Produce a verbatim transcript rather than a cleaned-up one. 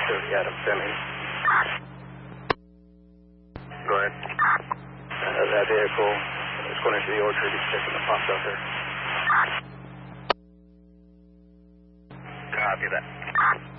thirty Adam Fleming. Go ahead. Uh, that vehicle is going into the orchard. He's checking the pops out there. Copy that.